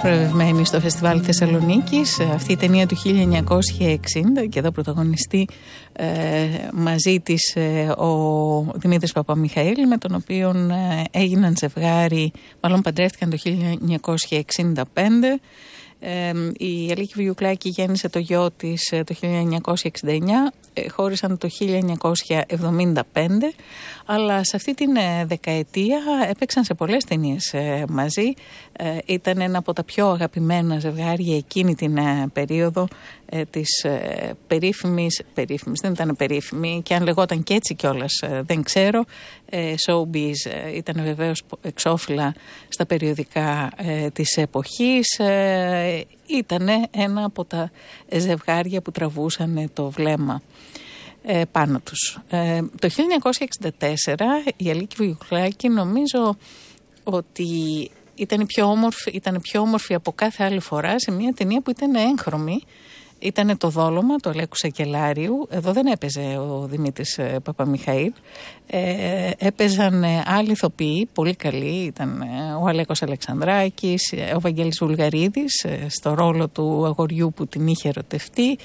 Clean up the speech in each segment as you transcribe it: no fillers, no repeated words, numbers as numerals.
προεβευμένη στο Φεστιβάλ Θεσσαλονίκης. Αυτή η ταινία του 1960 και εδώ πρωταγωνιστεί μαζί της ο Δημήτρης Παπαμιχαήλ, με τον οποίο έγιναν ζευγάρι, μάλλον παντρεύτηκαν το 1965. Η Αλίκη Βιουκλάκη γέννησε το γιο της το 1969, χώρισαν το 1975, αλλά σε αυτή την δεκαετία έπαιξαν σε πολλές ταινίες μαζί. Ήταν ένα από τα πιο αγαπημένα ζευγάρια εκείνη την περίοδο της περίφημης, δεν ήταν περίφημη και αν λεγόταν και έτσι κιόλας δεν ξέρω, showbiz, ήταν βεβαίως εξώφυλλα στα περιοδικά της εποχής. Ήταν ένα από τα ζευγάρια που τραβούσαν το βλέμμα πάνω τους. Το 1964 η Αλίκη Βιουκλάκη νομίζω ότι ήταν πιο όμορφη από κάθε άλλη φορά σε μια ταινία που ήταν έγχρωμη. Ήταν το Δόλωμα του Αλέκου Σακελάριου. Εδώ δεν έπαιζε ο Δημήτρης Παπαμιχαήλ. Έπαιζαν άλλοι ηθοποιοί, πολύ καλοί. Ήταν ο Αλέκος Αλεξανδράκης, ο Βαγγέλης Βουλγαρίδης στο ρόλο του αγοριού που την είχε ερωτευτεί.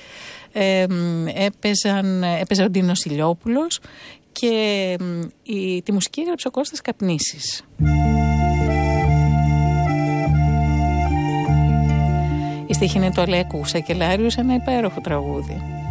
Έπαιζε ο Ντίνος Ηλιόπουλος και τη μουσική έγραψε ο Κώστας Καπνίσης. Η στίχη είναι του Αλέκου Σακελάριου σε ένα υπέροχο τραγούδι.